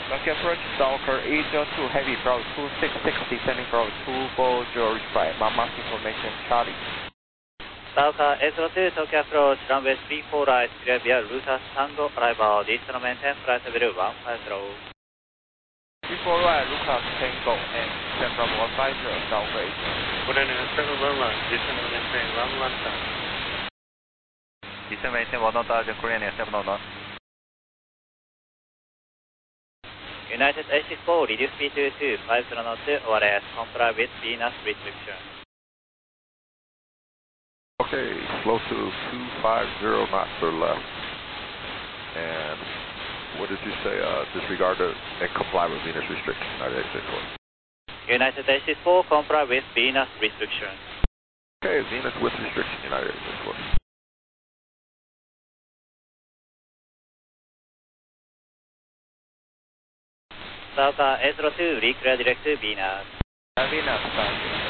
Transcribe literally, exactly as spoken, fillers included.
Lucky approach, Stalker eight zero two, heavy Bravo two six six, descending Bravo two four zero, right, Mamas information, Charlie. Stalker eight zero two, Tokyo approach, runway three four right, clear via Router Tango, arrival, distance maintain, flight level one five zero. three four right, Lucas Tango, and descend from one five zero, Stalker eight zero two. Korean seven one one, descend maintain one one seven. Descend maintain one one seven, Korean seven one one. United A six four, reduce speed to two five zero knots, O R S, comply with Venus restriction. Okay, slow to two five zero knots or less. And what did you say? Uh, disregard the, and comply with Venus restriction, United A six four. United A six four, comply with Venus restriction. Okay, Venus with restriction, United A six four. Stalker eight zero two, reclear direct to Venus. Uh, Venus, thank you.